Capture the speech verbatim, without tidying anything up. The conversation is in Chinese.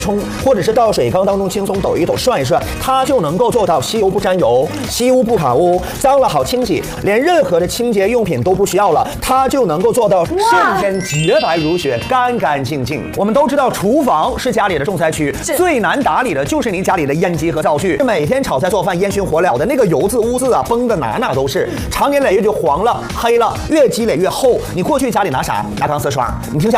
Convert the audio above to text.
冲，或者是到水缸当中轻松抖一抖、涮一涮，它就能够做到吸油不沾油、吸污不卡污，脏了好清洗，连任何的清洁用品都不需要了，它就能够做到瞬间洁白如雪、干干净净。我们都知道，厨房是家里的重灾区，最难打理的就是您家里的烟机和灶具，每天炒菜做饭烟熏火燎的那个油渍污渍啊，崩的哪哪都是，长年累月就黄了、黑了，越积累越厚。你过去家里拿啥？拿钢丝刷，你听下。